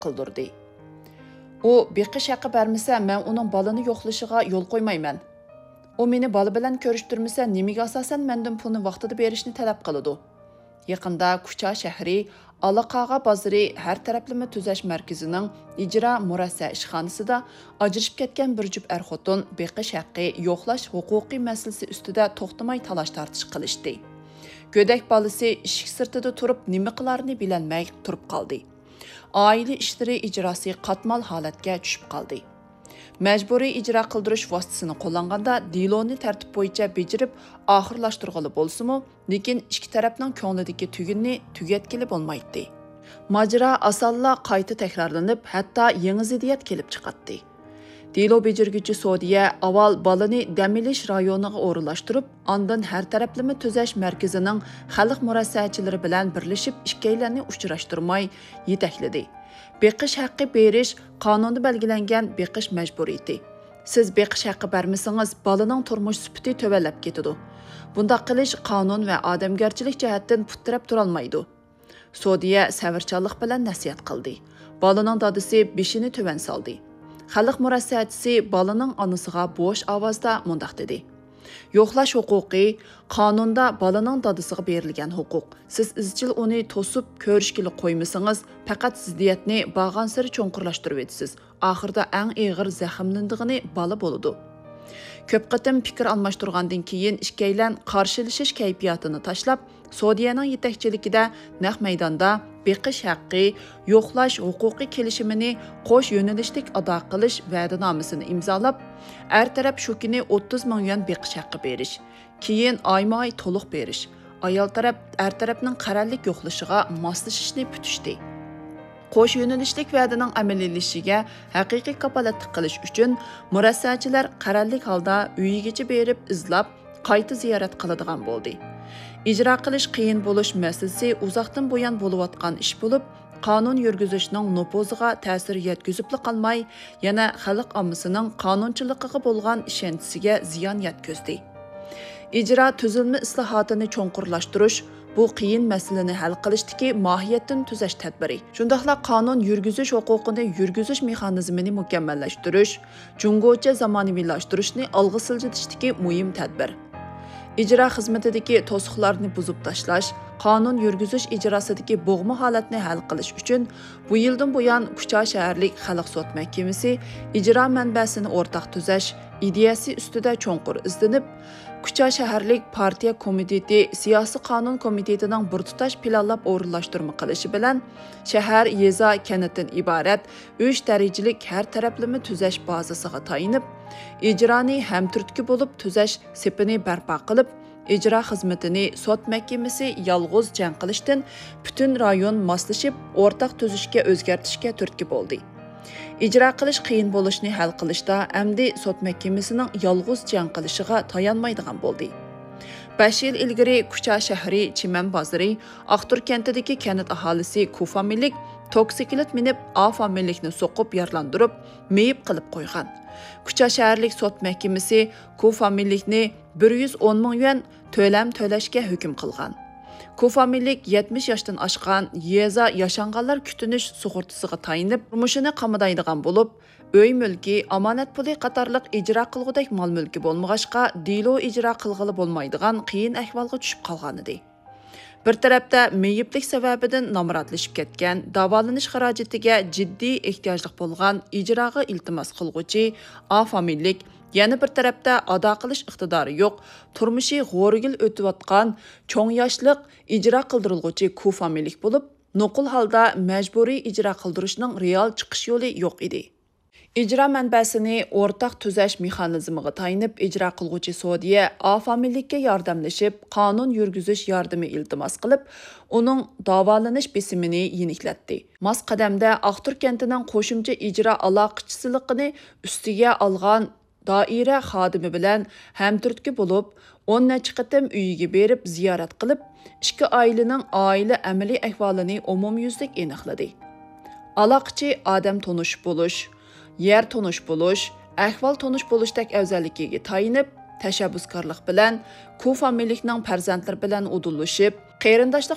qildirdi. U beqish haqi bermasa, men uning balani yo'qlashiga yo'l qo'ymayman. U meni bola bilan ko'rishtirmasa, nimaga asosan mendan pulni vaqtida berishni talab qiladi. Yaqinda Kucha shahri Alaqağa bozori har taraflama tuzash markazining ijro murassa ishxonasida ajrashib ketgan bir jup er-xotin beqish haqqi yo'qlash huquqiy masalasi ustida to'xtamay talash-tartish qilishdi. Go'dak bolasi eshik sirtida turib nima qilarini bilolmay turib qoldi. Oila ishlari ijrosi qatmal holatga tushib qoldi. Majburiy ijro qildirish vositasini qo'llanganda deloni tartib bo'yicha bejirib oxirlashtirg'ili bo'lsa-mu, lekin ikki tarafning ko'nglidagi tugunni tugatkili bo'lmaydi. Majra osonla qayta takrorlanib, hatto yangi ziddiyat kelib chiqadi. Delo bejirguvchi Saudiya avval balani dam olish rayoniga o'rinlashtirib, ondan har taraflama tuzash markazining xalq murassachilari bilan birlashib ikkilarni uchrashtirmay yetakladi. Beqish haqqi berish qonunda belgilangan beqish majburiyati. Siz beqish haqqi bermasangiz, balaning turmush sifati tövallab ketadi. Bundaq qilish qonun va odamgarchilik jihatdan putirab turolmaydi. Saudiya savirchanlik bilan nasihat qildi. Balaning dadisi beshini tövan soldi. Xalq murassachisi balaning onasiga bo'sh ovozda mundaq dedi: Yo'qlash huquqi qonunda balaning dadisiga berilgan huquq. Siz izchil uni to'sib ko'rishkili qo'ymasangiz, faqat ziddiyatni bag'an sari cho'nqirlashtirib etasiz. Oxirida eng og'ir zaxmlandig'ini bola bo'ladi. Ko'p qatim fikr almashtirgandan keyin ikkaylan qarshilashish kayfiyatini tashlab, Saudiyaning yetakchiligida naq maydonda beqish haqqi yo'qlash huquqiy kelishimini qo'sh yo'nalishlik ado qilish va'danomasini imzolab, er taraf shu kuni 30 ming yuan beqish haqqi berish, keyin oyma-oy to'liq berish, ayol taraf er tarafning qarorlik yo'qlashiga moslashishni putishdi. Qo'sh yo'nalishlik va'daning amaliylashishiga haqiqiy kapolatlik qilish uchun murassachilar qarorlik holda uyigacha berib izlab, qayta ziyorat qiladigan bo'ldi. Ijro qilish qiyin bo'lish masalasi uzoqdan buyon bo'layotgan ish bo'lib, qonun yurgizishning nufuziga ta'sir yetkazibli qolmay, yana xalq ommasining qonunchiligiga bo'lgan ishonchiga ziyon yetkazdi. Ijro tuzilma islohotini cho'nqurlashtirish bu qiyin masalani hal qilishdagi mohiyatdan tuzash tadbiri. Shundaqla qonun yurgizish huquqini yurgizish mexanizmini mukammallashtirish, jungocha zamonaviylashtirishni olg'a siljitishdagi muhim tadbir. Ijro xizmatidagi to'siqlarni buzib tashlash, qonun yurgizish ijrosidagi bo'g'ma holatni hal qilish uchun bu yildan buyon Kucha shaharlik xalq sud mahkamasi ijro manbasini o'rtaq tuzash ideyasi ustida cho'nqur izlanib, Kucha shaharlik partiya komiteti siyosiy qonun komitetining bir tutash planlab o'rinlashtirma qilishi bilan shahar yeza kanatdan iborat 3 darajalik har taraflama tuzash bazasiga tayinib, ijroni hamturtki bo'lib tuzash sepini barpo qilib, ijro xizmatini sud mahkamasi yolg'iz jang qilishdan butun rayon moslashib, o'rtaq tuzishga o'zgartishga turtki bo'ldi. Ijro qilish qiyin bo'lishni hal qilishda amdi sud mahkamasining yolg'iz jang qilishiga tayanmaydigan bo'ldi. 5 yil ilgari Kucha shahri Chiman bozori Aqtur kentidagi kanat aholisi Ku familiyalik toksiklet minib A familiylikni so'qib yarlandirib, meyib qilib qo'ygan. Kucha shaharlik sud mahkamasi Ku familiylikni 110 ming yuan to'lam to'lashga hukm qilgan. Ku familiyalik 70 yoshdan oshgan yeza yashanganlar kutinish sug'urtasiga tayinib, turmushini qamadaydigan bo'lib, uy mulki, omonat puli qatorliq ijro qilgudek mol mulki bo'lmag'achqa, delo ijro qilg'ili bo'lmaydigan qiyin ahvolga tushib qolgan edi. Bir tarafda meyiblik sababidan nomrodlashib ketgan, davolanish xarajatiga jiddiy ehtiyojli bo'lgan ijroga iltimos qilguvchi A familiyalik, yana bir tarafda ado qilish iqtidori yo'q, turmushi g'o'rgil o'tayotgan cho'ng yoshliq ijro qildirilguvchi Ku familiyalik bo'lib, nuqul holda majburiy ijro qildirishning real chiqish yo'li yo'q edi. Ijro manbasini o'rtaq tuzash mexanizmiga tayinib ijro qilguvchi Saudiya A familiylikka yordamlashib, qonun yurgizish yordami iltimos qilib, uning davolanish besimini yeniklatdi. Mas qadamda Aqtur kentining qo'shimcha ijro aloqachisiligini ustiga olgan doira xodimi bilan hamturtki bo'lib, 10 necha qatim uyiga berib ziyorat qilib, ikki oilaning oila amaliy ahvolini umumyuzlik aniqladi. Aloqachi odam tonish bo'lish, yer tonish bo'lish, ahvol tonish bo'lishdek afzalligiga tayinib, tashabbuskorlik bilan Ku familiylikning farzandlari bilan udulishib, qarindoshlik